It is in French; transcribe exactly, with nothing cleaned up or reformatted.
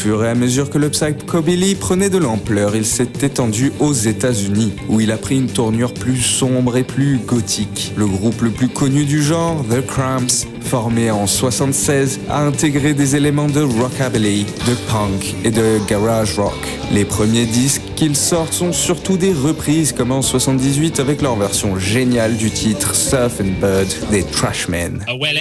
fur et à mesure que le psychobilly prenait de l'ampleur, il s'est étendu aux États-Unis, où il a pris une tournure plus sombre et plus gothique. Le groupe le plus connu du genre, The Cramps, formé en soixante-seize, a intégré des éléments de rockabilly, de punk et de garage rock. Les premiers disques qu'ils sortent sont surtout des reprises, comme en soixante-dix-huit avec leur version géniale du titre Surf and Bird des Trashmen.